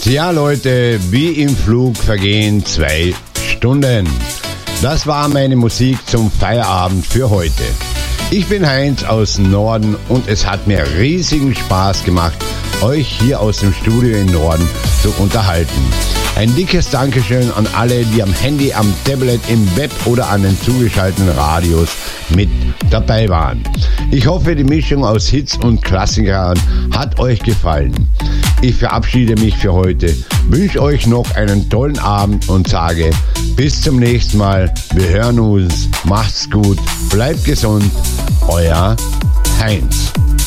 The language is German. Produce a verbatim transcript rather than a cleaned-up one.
Tja Leute, wie im Flug vergehen zwei Stunden. Das war meine Musik zum Feierabend für heute. Ich bin Heinz aus dem Norden und es hat mir riesigen Spaß gemacht, euch hier aus dem Studio im Norden zu unterhalten. Ein dickes Dankeschön an alle, die am Handy, am Tablet, im Web oder an den zugeschalteten Radios mit dabei waren. Ich hoffe, die Mischung aus Hits und Klassikern hat euch gefallen. Ich verabschiede mich für heute, wünsche euch noch einen tollen Abend und sage bis zum nächsten Mal. Wir hören uns, macht's gut, bleibt gesund, euer Heinz.